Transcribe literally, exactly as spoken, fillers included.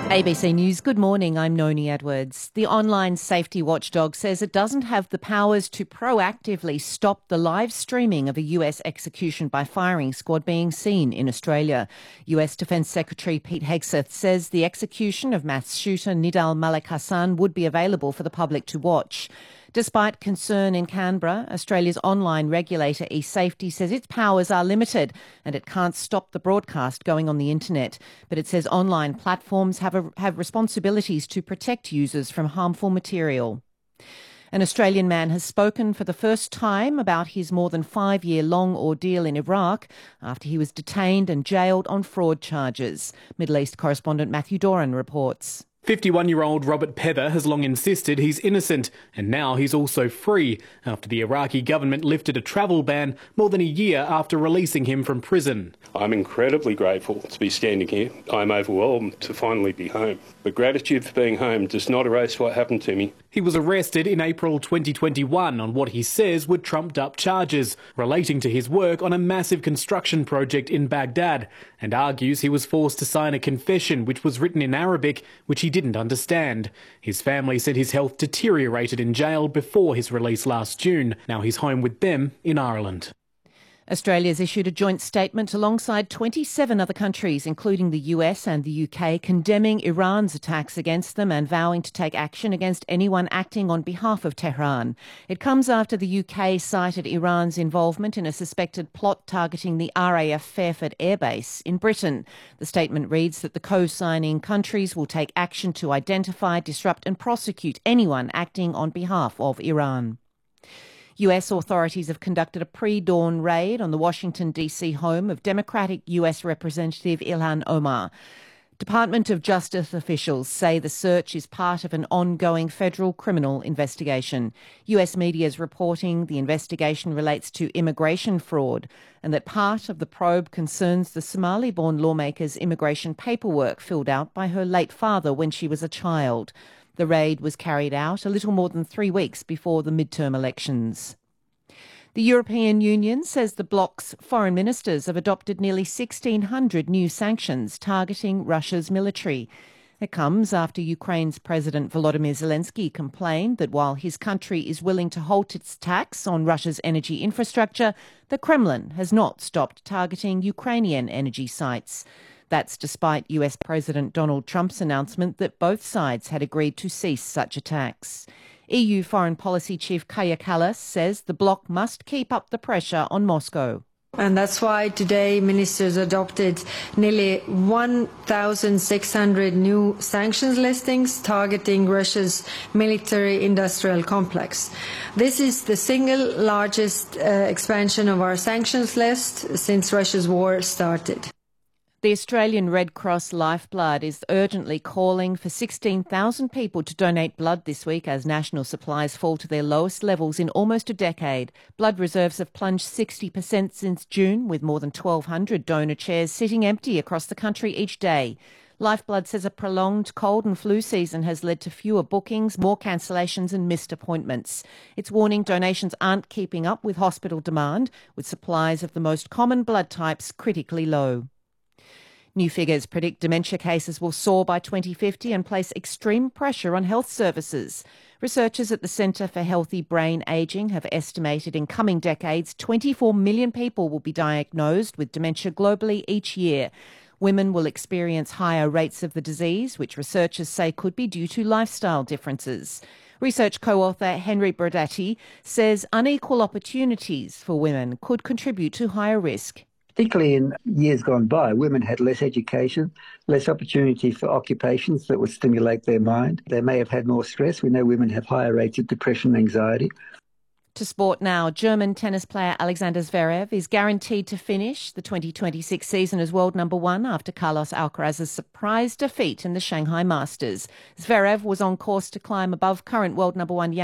A B C News, good morning, I'm Noni Edwards. The online safety watchdog says it doesn't have the powers to proactively stop the live streaming of a U S execution by firing squad being seen in Australia. U S Defence Secretary Pete Hegseth says the execution of mass shooter Nidal Malik Hassan would be available for the public to watch. Despite concern in Canberra, Australia's online regulator eSafety says its powers are limited and it can't stop the broadcast going on the internet. But it says online platforms have, a, have responsibilities to protect users from harmful material. An Australian man has spoken for the first time about his more than five-year-long ordeal in Iraq after he was detained and jailed on fraud charges. Middle East correspondent Matthew Doran reports. fifty-one-year-old Robert Pether has long insisted he's innocent, and now he's also free after the Iraqi government lifted a travel ban more than a year after releasing him from prison. I'm incredibly grateful to be standing here. I'm overwhelmed to finally be home. But gratitude for being home does not erase what happened to me. He was arrested in April twenty twenty-one on what he says were trumped-up charges relating to his work on a massive construction project in Baghdad, and argues he was forced to sign a confession which was written in Arabic, which he didn't understand. His family said his health deteriorated in jail before his release last June. Now he's home with them in Ireland. Australia's issued a joint statement alongside twenty-seven other countries, including the U S and the U K, condemning Iran's attacks against them and vowing to take action against anyone acting on behalf of Tehran. It comes after the U K cited Iran's involvement in a suspected plot targeting the R A F Fairford airbase in Britain. The statement reads that the co-signing countries will take action to identify, disrupt and prosecute anyone acting on behalf of Iran. U S authorities have conducted a pre-dawn raid on the Washington, D C home of Democratic U S Representative Ilhan Omar. Department of Justice officials say the search is part of an ongoing federal criminal investigation. U S media is reporting the investigation relates to immigration fraud and that part of the probe concerns the Somali-born lawmaker's immigration paperwork filled out by her late father when she was a child. The raid was carried out a little more than three weeks before the midterm elections. The European Union says the bloc's foreign ministers have adopted nearly sixteen hundred new sanctions targeting Russia's military. It comes after Ukraine's President Volodymyr Zelensky complained that while his country is willing to halt its attacks on Russia's energy infrastructure, the Kremlin has not stopped targeting Ukrainian energy sites. That's despite U S President Donald Trump's announcement that both sides had agreed to cease such attacks. E U Foreign Policy Chief Kaja Kallas says the bloc must keep up the pressure on Moscow. And that's why today ministers adopted nearly one thousand six hundred new sanctions listings targeting Russia's military-industrial complex. This is the single largest uh, expansion of our sanctions list since Russia's war started. The Australian Red Cross Lifeblood is urgently calling for sixteen thousand people to donate blood this week as national supplies fall to their lowest levels in almost a decade. Blood reserves have plunged sixty percent since June, with more than twelve hundred donor chairs sitting empty across the country each day. Lifeblood says a prolonged cold and flu season has led to fewer bookings, more cancellations and missed appointments. It's warning donations aren't keeping up with hospital demand, with supplies of the most common blood types critically low. New figures predict dementia cases will soar by twenty fifty and place extreme pressure on health services. Researchers at the Centre for Healthy Brain Ageing have estimated in coming decades twenty-four million people will be diagnosed with dementia globally each year. Women will experience higher rates of the disease, which researchers say could be due to lifestyle differences. Research co-author Henry Brodatti says unequal opportunities for women could contribute to higher risk. Particularly in years gone by, women had less education, less opportunity for occupations that would stimulate their mind. They may have had more stress. We know women have higher rates of depression and anxiety. To sport now, German tennis player Alexander Zverev is guaranteed to finish the twenty twenty-six season as world number one after Carlos Alcaraz's surprise defeat in the Shanghai Masters. Zverev was on course to climb above current world number one